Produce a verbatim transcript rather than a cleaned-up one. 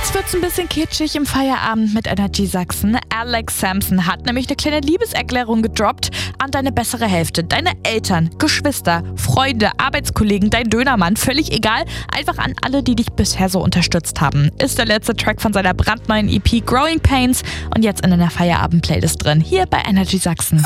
Jetzt wird's ein bisschen kitschig im Feierabend mit Energy Sachsen. Alex Sampson hat nämlich eine kleine Liebeserklärung gedroppt an deine bessere Hälfte. Deine Eltern, Geschwister, Freunde, Arbeitskollegen, dein Dönermann, völlig egal. Einfach an alle, die dich bisher so unterstützt haben. Ist der letzte Track von seiner brandneuen E P Growing Pains und jetzt in einer Feierabend-Playlist drin. Hier bei Energy Sachsen.